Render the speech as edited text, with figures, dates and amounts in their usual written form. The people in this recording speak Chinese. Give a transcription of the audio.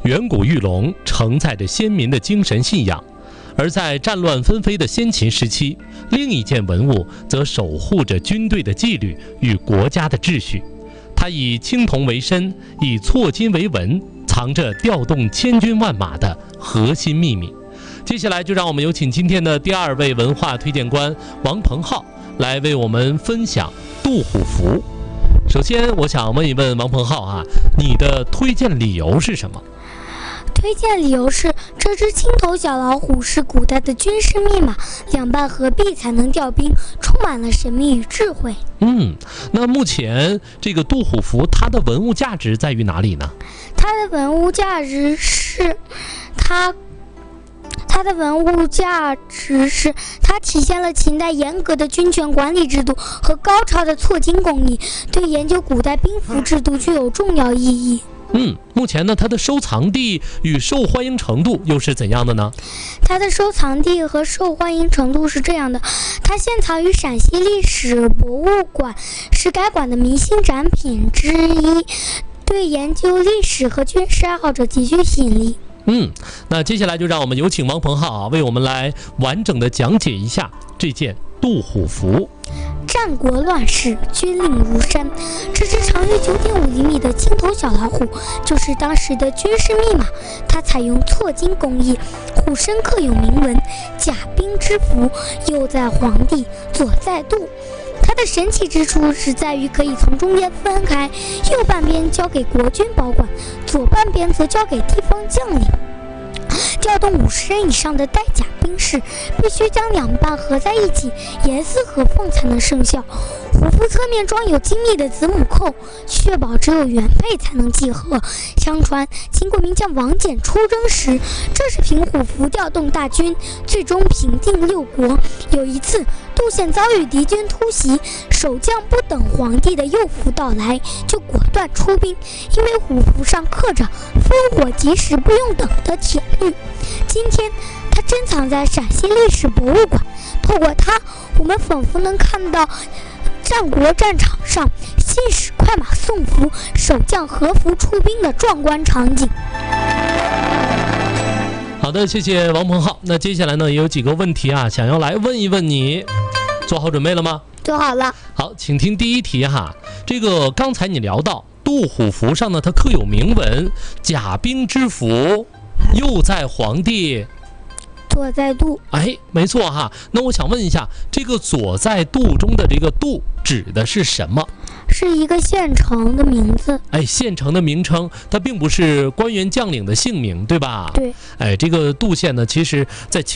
远古玉龙承载着先民的精神信仰。而在战乱纷飞的先秦时期，另一件文物则守护着军队的纪律与国家的秩序。它以青铜为身，以错金为纹，藏着调动千军万马的核心秘密。接下来就让我们有请今天的第二位文化推荐官王鹏浩来为我们分享杜虎符。首先我想问一问王鹏浩啊，你的推荐理由是什么？ 推荐理由是，这只青头小老虎是古代的军事密码，两半合璧才能调兵，充满了神秘与智慧。 那目前这个杜虎符它的文物价值在于哪里呢？ 它的文物价值是它体现了秦代严格的军权管理制度和高超的错金工艺，对研究古代兵符制度具有重要意义。 目前呢，它的收藏地与受欢迎程度又是怎样的呢？ 它的收藏地和受欢迎程度是这样的：它现藏于陕西历史博物馆，是该馆的明星展品之一，对研究历史和军事爱好者极具吸引力。 那接下来就让我们有请王鹏浩为我们来完整的讲解一下这件杜虎符。 战国乱世，军令如山。这只长约9.5厘米的青头小老虎，就是当时的军事密码。它采用错金工艺，虎身刻有铭文“甲兵之符”，右在皇帝，左在杜。它的神奇之处是在于可以从中间分开，右半边交给国军保管，左半边则交给地方将领。调动50人以上的带甲兵士，必须将两半合在一起，严丝合缝才能生效。虎符侧面装有精密的子母扣，确保只有原配才能系合。相传秦国名将王翦出征时，正是凭虎符调动大军，最终平定六国。有一次，杜宪遭遇敌军突袭，守将不等皇帝的右符到来，就果断出兵，因为虎符上刻着“烽火及时，不用等”的铁律。今天它珍藏在陕西历史博物馆，透过它，我们仿佛能看到战国战场上信使快马送符，守将合符出兵的壮观场景。 好的，谢谢王鹏浩。那接下来呢，也有几个问题想要来问一问你，做好准备了吗？ 做好了。 好，请听第一题这个刚才你聊到杜虎符上呢，它刻有铭文“甲兵之符”，右在皇帝， 左在杜。 没错那我想问一下，这个左在杜中的这个杜指的是什么？ 是一个县城的名字。 县城的名称，它并不是官员将领的姓名，对吧？ 对。 这个杜县呢，其实在